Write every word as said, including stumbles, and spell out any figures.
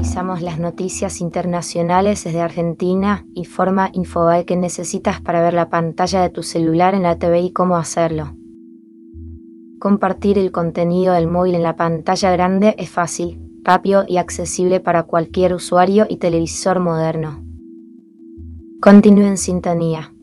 Revisamos las noticias internacionales desde Argentina y forma Infobae que necesitas para ver la pantalla de tu celular en la T V y cómo hacerlo. Compartir el contenido del móvil en la pantalla grande es fácil, rápido y accesible para cualquier usuario y televisor moderno. Continúe en sintonía.